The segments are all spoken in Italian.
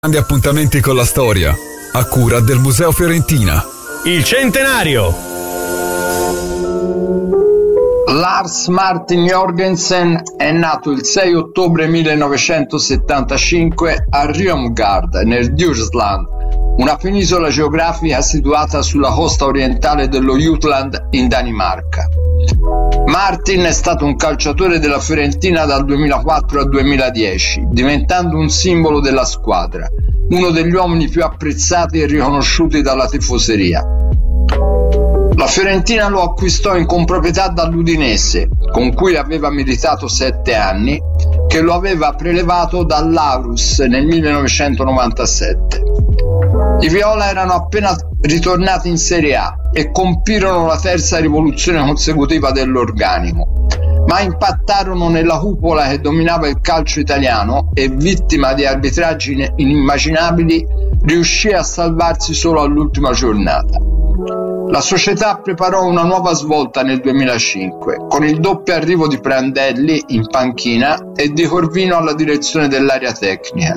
Grandi appuntamenti con la storia, a cura del Museo Fiorentina. Il centenario. Lars Martin Jorgensen è nato il 6 ottobre 1975 a Rjomgard, nel Djursland, una penisola geografica situata sulla costa orientale dello Jutland in Danimarca. Martin è stato un calciatore della Fiorentina dal 2004 al 2010, diventando un simbolo della squadra, uno degli uomini più apprezzati e riconosciuti dalla tifoseria. La Fiorentina lo acquistò in comproprietà dall'Udinese, con cui aveva militato 7 anni, che lo aveva prelevato dall'Aarhus nel 1997. I Viola erano appena ritornati in Serie A e compirono la terza rivoluzione consecutiva dell'organico, ma impattarono nella cupola che dominava il calcio italiano e, vittima di arbitraggi inimmaginabili, riuscì a salvarsi solo all'ultima giornata. La società preparò una nuova svolta nel 2005 con il doppio arrivo di Prandelli in panchina e di Corvino alla direzione dell'area tecnica.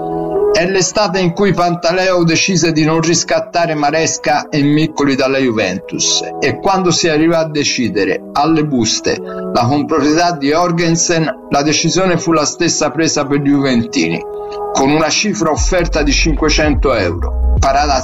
È l'estate in cui Pantaleo decise di non riscattare Maresca e Miccoli dalla Juventus, e quando si arrivò a decidere alle buste la comproprietà di Jorgensen, la decisione fu la stessa presa per gli juventini, con una cifra offerta di 500 euro,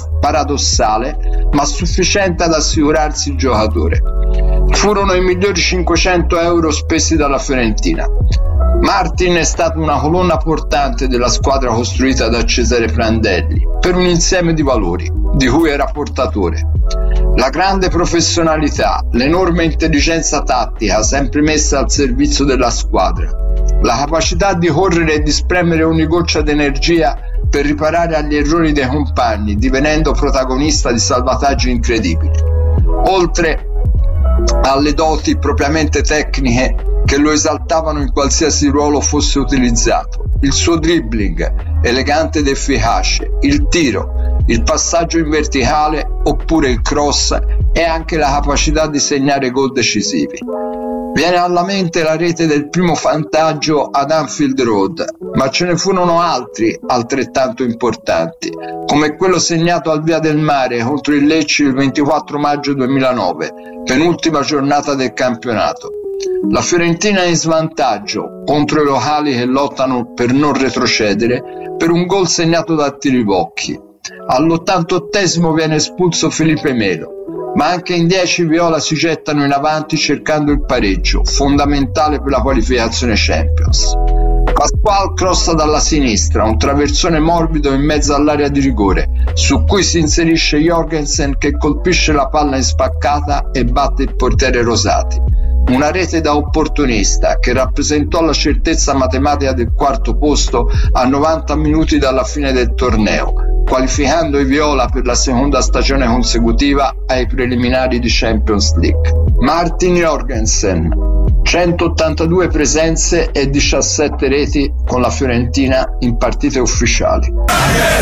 paradossale ma sufficiente ad assicurarsi il giocatore. Furono i migliori 500 euro spesi dalla Fiorentina. Martin è stato una colonna portante della squadra costruita da Cesare Prandelli per un insieme di valori di cui era portatore: la grande professionalità, l'enorme intelligenza tattica sempre messa al servizio della squadra, la capacità di correre e di spremere ogni goccia d'energia per riparare agli errori dei compagni, divenendo protagonista di salvataggi incredibili, oltre alle doti propriamente tecniche che lo esaltavano in qualsiasi ruolo fosse utilizzato: il suo dribbling elegante ed efficace, il tiro, il passaggio in verticale oppure il cross e anche la capacità di segnare gol decisivi. Viene alla mente la rete del primo vantaggio ad Anfield Road, ma ce ne furono altri altrettanto importanti, come quello segnato al Via del Mare contro il Lecce il 24 maggio 2009, penultima giornata del campionato. La Fiorentina è in svantaggio contro i locali che lottano per non retrocedere per un gol segnato da Tirivocchi. All'88esimo viene espulso Felipe Melo, ma anche in 10 Viola si gettano in avanti cercando il pareggio, fondamentale per la qualificazione Champions. Pasquale crossa dalla sinistra, un traversone morbido in mezzo all'area di rigore, su cui si inserisce Jorgensen che colpisce la palla in spaccata e batte il portiere Rosati. Una rete da opportunista che rappresentò la certezza matematica del quarto posto a 90 minuti dalla fine del torneo, qualificando i Viola per la seconda stagione consecutiva ai preliminari di Champions League. Martin Jorgensen, 182 presenze e 17 reti con la Fiorentina in partite ufficiali.